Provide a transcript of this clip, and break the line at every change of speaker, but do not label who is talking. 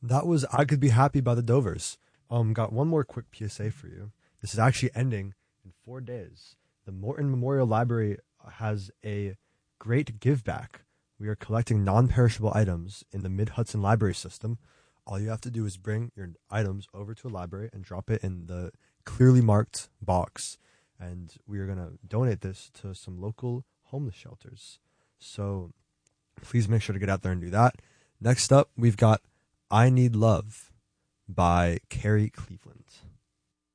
That was I Could Be Happy by the Dovers. Got one more quick PSA for you. This is actually ending in 4 days. The Morton Memorial Library has a great give back. We are collecting non-perishable items in the Mid-Hudson Library System. All you have to do is bring your items over to a library and drop it in the clearly marked box. And we are going to donate this to some local homeless shelters. So please make sure to get out there and do that. Next up, we've got I Need Love by Carrie Cleveland.